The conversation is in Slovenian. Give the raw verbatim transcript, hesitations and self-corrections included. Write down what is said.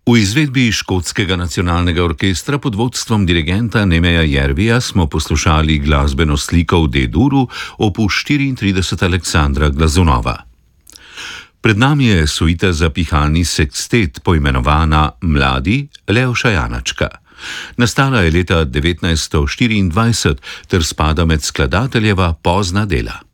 V izvedbi Škotskega nacionalnega orkestra pod vodstvom dirigenta Nemeja Järvija smo poslušali glasbeno sliko v D-duru opus štiriintrideset Aleksandra Glazunova. Pred nami je suita za pihalni sekstet poimenovana Mladi Leoša Janačka. Nastala je leta devetnajststo štiriindvajset ter spada med skladateljeva pozna dela.